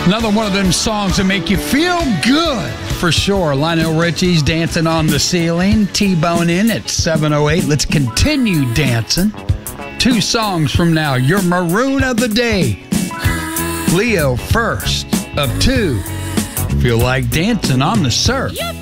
Another one of them songs that make you feel good, for sure. Lionel Richie's Dancing on the Ceiling. T-Bone in at 7:08. Let's continue dancing. 2 songs from now, your Maroon of the Day. Leo first of 2. Feel like dancing on the surf.